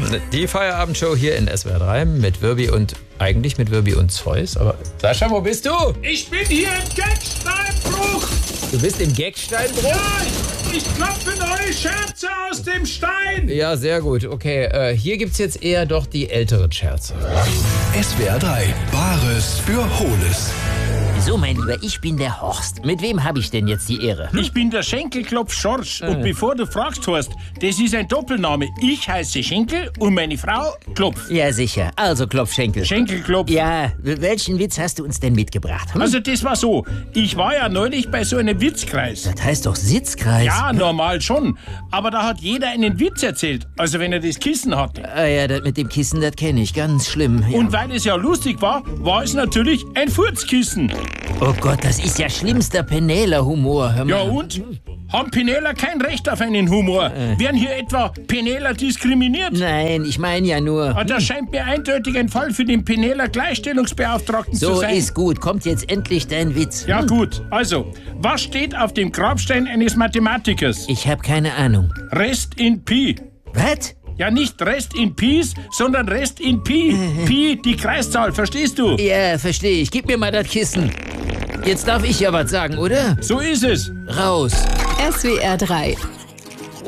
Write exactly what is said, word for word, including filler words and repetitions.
Die Feierabendshow hier in S W R drei mit Wirbi und, eigentlich mit Wirbi und Zeus. Aber Sascha, wo bist du? Ich bin hier im Gecksteinbruch. Du bist im Gecksteinbruch? Ja, ich, ich klopfe neue Scherze aus dem Stein. Ja, sehr gut. Okay, äh, hier gibt's jetzt eher doch die älteren Scherze. S W R drei, Bares für Hohles. So, mein Lieber, ich bin der Horst. Mit wem habe ich denn jetzt die Ehre? Ich bin der Schenkelklopf Schorsch. Und bevor du fragst, Horst, das ist ein Doppelname. Ich heiße Schenkel und meine Frau Klopf. Ja, sicher. Also, Klopfschenkel. Schenkelklopf. Ja, welchen Witz hast du uns denn mitgebracht? Hm? Also das war so. Ich war ja neulich bei so einem Witzkreis. Das heißt doch Sitzkreis. Ja, normal schon. Aber da hat jeder einen Witz erzählt. Also wenn er das Kissen hatte. Ah ja, das mit dem Kissen, das kenne ich. Ganz schlimm. Ja. Und weil es ja lustig war, war es natürlich ein Furzkissen. Oh Gott, das ist ja schlimmster Penela-Humor. Hör mal. Ja und? Haben Penela kein Recht auf einen Humor? Äh. Werden hier etwa Penela diskriminiert? Nein, ich meine ja nur. Ah, das scheint mir eindeutig ein Fall für den Penela Gleichstellungsbeauftragten zu So sein. ist gut. Kommt jetzt endlich dein Witz. Ja Hm? gut, also, was steht auf dem Grabstein eines Mathematikers? Ich habe keine Ahnung. Rest in Pi. Was? Ja, nicht Rest in Peace, sondern Rest in Pi. Pi, die Kreiszahl, verstehst du? Ja, verstehe ich. Gib mir mal das Kissen. Jetzt darf ich ja was sagen, oder? So ist es. Raus. S W R drei